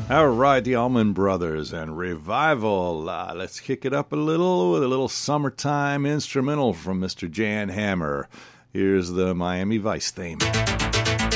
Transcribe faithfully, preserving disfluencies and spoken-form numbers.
All right, the Allman Brothers and Revival. Uh, let's kick it up a little with a little summertime instrumental from Mister Jan Hammer. Here's the Miami Vice theme.